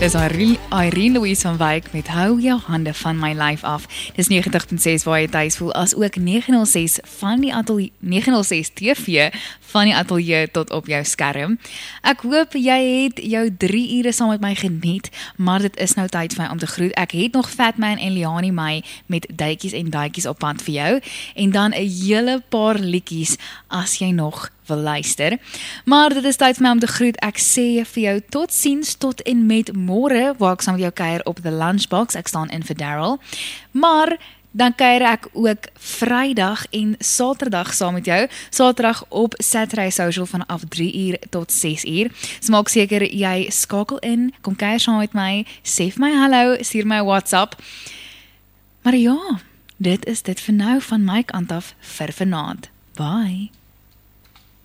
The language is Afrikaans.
Dis Irene Louise van Wyk met Hou jou hande van my lyf af. Dis 90.6 waar jy tuis voel, as ook 906 van die atelier, 906 TV van die atelier tot op jou skerm. Ek hoop jy het jou 3 ure saam met my geniet, maar dit is nou tyd vir my om te groet. Ek het nog Fatman en Liani my met duitjies en daadjies op pad vir jou, en dan 'n hele paar liedjies as jy nog wil luister. Maar dit is tyd vir my om te groet. Ek sê vir jou tot ziens tot en met môre, waar ek saam met jou kuier op The Lunchbox. Ek staan in vir Darryl. Maar dan kuier ek ook Vrydag en Saterdag saam met jou. Saterdag op Saturday Social vanaf 3 uur tot 6 uur. So maak seker jy skakel in, kom kuier saam met my, sê vir my hallo, stuur my 'n WhatsApp. Maar ja, dit is dit vir nou van my kant af vir vanaand. Bye.